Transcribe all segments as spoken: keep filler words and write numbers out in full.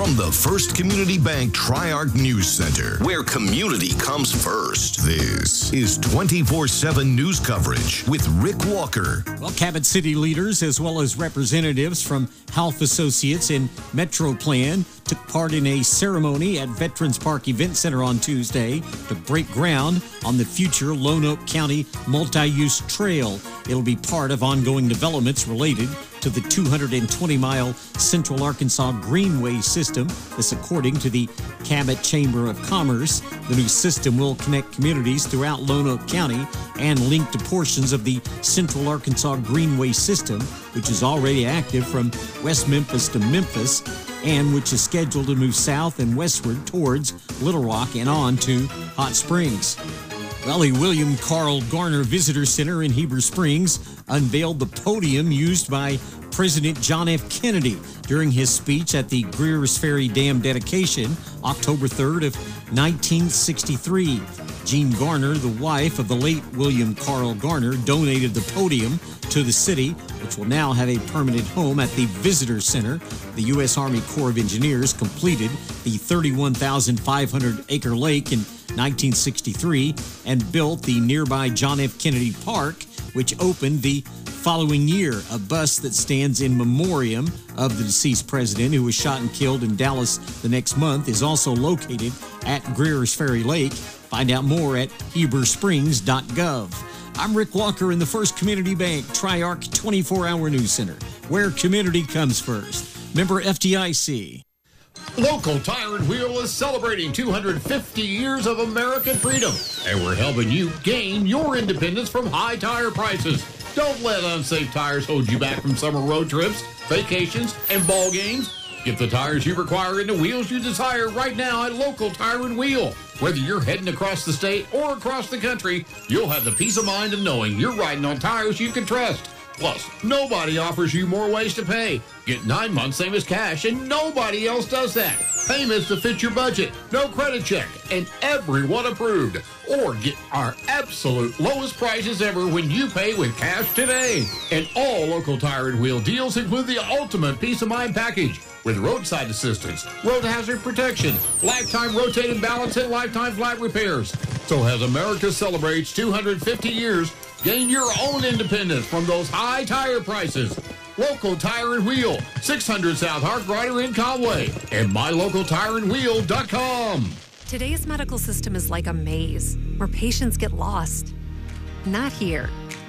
From the First Community Bank Tri-Arc News Center, where community comes first. This is twenty-four seven news coverage with Rick Walker. Well, Cabot City leaders as well as representatives from Health Associates and MetroPlan took part in a ceremony at Veterans Park Event Center on Tuesday to break ground on the future Lonoke County multi-use trail. It'll be part of ongoing developments related to the two hundred twenty mile Central Arkansas Greenway system. This according to the Cabot Chamber of Commerce. The new system will connect communities throughout Lonoke County and link to portions of the Central Arkansas Greenway system, which is already active from West Memphis to Memphis, and which is scheduled to move south and westward towards Little Rock and on to Hot Springs. Well, the William Carl Garner Visitor Center in Heber Springs unveiled the podium used by President John F. Kennedy during his speech at the Greer's Ferry Dam dedication, October third of nineteen sixty-three. Jean Garner, the wife of the late William Carl Garner, donated the podium to the city, which will now have a permanent home at the Visitor Center. The U S Army Corps of Engineers completed the thirty-one thousand five hundred acre lake in nineteen sixty-three and built the nearby John F. Kennedy Park, which opened the following year. A bust that stands in memoriam of the deceased president, who was shot and killed in Dallas the next month, is also located at Greer's Ferry Lake. Find out more at heber springs dot gov. I'm Rick Walker in the First Community Bank Tri-Arc twenty-four hour News Center, where community comes first. Member F D I C. Local Tire and Wheel is celebrating two hundred fifty years of American freedom, and we're helping you gain your independence from high tire prices. Don't let unsafe tires hold you back from summer road trips, vacations, and ball games. Get the tires you require and the wheels you desire right now at Local Tire and Wheel. Whether you're heading across the state or across the country, you'll have the peace of mind of knowing you're riding on tires you can trust. Plus, nobody offers you more ways to pay. Get nine months same as cash, and nobody else does that. Payments to fit your budget, no credit check, and everyone approved. Or get our absolute lowest prices ever when you pay with cash today. And all Local Tire and Wheel deals include the ultimate peace of mind package with roadside assistance, road hazard protection, lifetime rotating balance, and lifetime flat repairs. So as America celebrates two hundred fifty years, gain your own independence from those high tire prices. Local Tire and Wheel, six hundred South Harkrider in Conway, and my local tire and wheel dot com. Today's medical system is like a maze where patients get lost. Not here.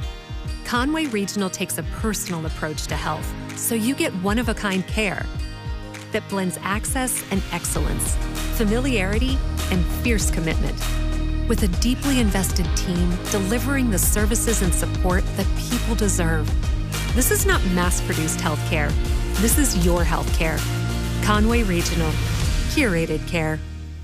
Conway Regional takes a personal approach to health, so you get one-of-a-kind care that blends access and excellence, familiarity and fierce commitment, with a deeply invested team delivering the services and support that people deserve. This is not mass-produced healthcare. This is your healthcare. Conway Regional. Curated care.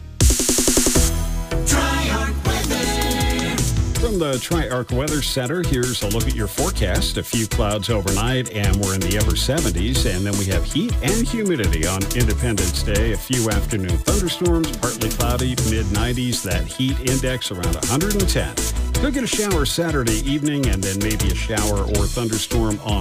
Tri-Arc Weather. From the Tri-Arc Weather Center, here's a look at your forecast. A few clouds overnight, and we're in the upper seventies. And then we have heat and humidity on Independence Day. A few afternoon thunderstorms, partly cloudy, mid nineties. That heat index around one hundred ten. Could get a shower Saturday evening, and then maybe a shower or thunderstorm on